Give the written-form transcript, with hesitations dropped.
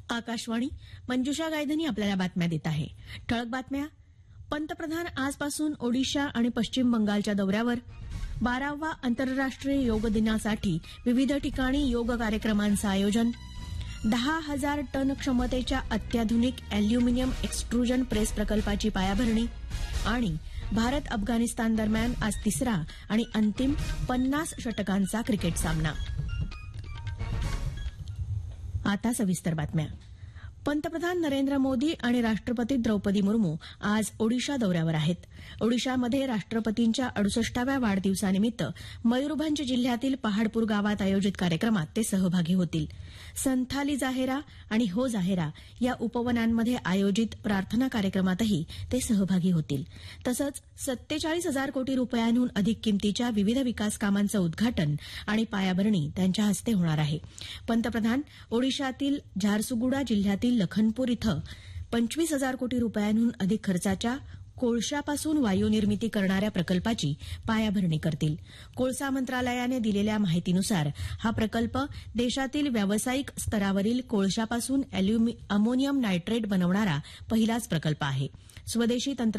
आकाशवाणी मंजुषा गायधनी आपल्याला बातम्या देत आहे. ठळक बातम्या. पंतप्रधान आजपासून ओडिशा आणि पश्चिम बंगालच्या दौऱ्यावर. 12वा आंतरराष्ट्रीय योग दिनासाठी विविध ठिकाणी योग कार्यक्रमांचं आयोजन. 10,000 टन क्षमतेच्या अत्याधुनिक अॅल्युमिनियम एक्स्ट्रुजन प्रेस प्रकल्पाची पायाभरणी. आणि भारत अफगाणिस्तान दरम्यान आज तिसरा आणि अंतिम 50 षटकांचा क्रिकेट सामना. आता सविस्तर बातम्या. पंतप्रधान नरेंद्र मोदी आणि राष्ट्रपती द्रौपदी मुर्मू आज ओडिशा दौऱ्यावर आहेत. ओडिशामध्ये राष्ट्रपतींच्या 68व्या वाढदिवसानिमित्त मयूरभंज जिल्ह्यातील पहाडपूर गावात आयोजित कार्यक्रमात ते सहभागी होतील. संथाली जाहेरा आणि हो जाहेरा या उपवनांमध्ये आयोजित प्रार्थना कार्यक्रमातही ते सहभागी होतील. तसंच 47,000 कोटी रुपयांहून अधिक किमतीच्या विविध विकास कामांचं उद्घाटन आणि पायाभरणी त्यांच्या हस्ते होणार आहे. पंतप्रधान ओडिशातील झारसुगुडा जिल्ह्यातील लखनपूर इथं 25,000 कोटी रुपयांहून अधिक खर्चाच्या कोळशापासून वायूनिर्मिती करणाऱ्या प्रकल्पाची पायाभरणी करतील. कोळसा मंत्रालयाने दिलेल्या माहितीनुसार हा प्रकल्प देशातील व्यावसायिक स्तरावरील कोळशापासून अमोनियम नायट्रेट बनवणारा पहिलाच प्रकल्प आहे. स्वदेशी